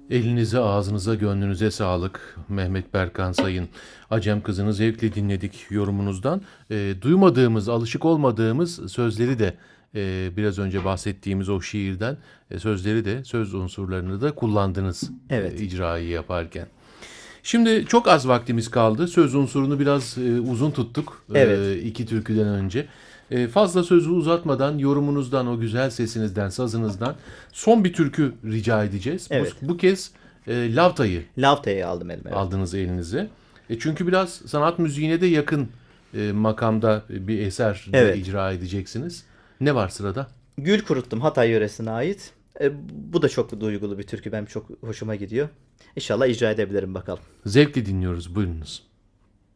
Elinize, ağzınıza, gönlünüze sağlık. Mehmet Berkan Sayın. Acem Kızı'nı zevkle dinledik yorumunuzdan. Duymadığımız, alışık olmadığımız sözleri de biraz önce bahsettiğimiz o şiirden sözleri de, söz unsurlarını da kullandınız Evet. icrayı yaparken. Şimdi çok az vaktimiz kaldı. Söz unsurunu biraz uzun tuttuk Evet. iki türküden önce. Fazla sözü uzatmadan yorumunuzdan, o güzel sesinizden, sazınızdan son bir türkü rica edeceğiz. Bu, Evet. bu kez Lavta'yı Lavte'yi aldım elime. Evet. aldınız elinize. Çünkü biraz sanat müziğine de yakın makamda bir eser de Evet. icra edeceksiniz. Ne var sırada? Gül Kuruttum Hatay yöresine ait. Bu da çok duygulu bir türkü. Benim çok hoşuma gidiyor. İnşallah icra edebilirim bakalım. Zevkle dinliyoruz. Buyurunuz.